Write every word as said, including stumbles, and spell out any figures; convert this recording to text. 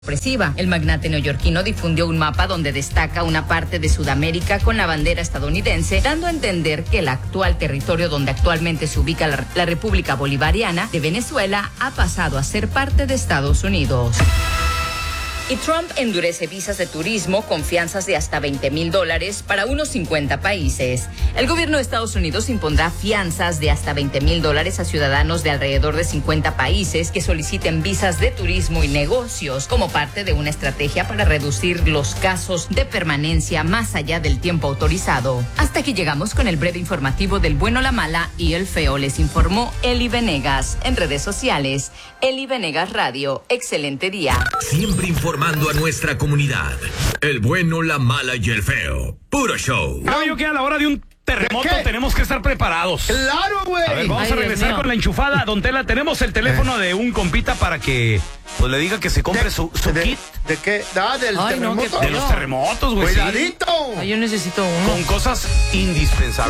sorpresiva. El magnate neoyorquino difundió un mapa donde destaca una parte de Sudamérica con la bandera estadounidense, dando a entender que el actual territorio donde actualmente se ubica la, la República Bolivariana de Venezuela ha pasado a ser parte de Estados Unidos. Y Trump endurece visas de turismo con fianzas de hasta veinte mil dólares para unos cincuenta países. El gobierno de Estados Unidos impondrá fianzas de hasta veinte mil dólares a ciudadanos de alrededor de cincuenta países que soliciten visas de turismo y negocios como parte de una estrategia para reducir los casos de permanencia más allá del tiempo autorizado. Hasta aquí llegamos con el breve informativo del bueno, la mala y el feo. Les informó Eli Venegas en redes sociales. Eli Venegas Radio. Excelente día. Siempre informando a nuestra comunidad. El bueno, la mala y el feo. Puro show. Creo yo que a la hora de un terremoto tenemos que estar preparados. ¡Claro, güey! A ver, vamos Ay, a regresar Dios mío. con la enchufada. Don Tela, tenemos el teléfono de un compita para que pues le diga que se compre su, su de, kit ¿De qué? Ah, del Ay, no, terremoto. qué de los terremotos, güey. sí. ¡Cuidadito! Ay, yo necesito uno. Con cosas indispensables.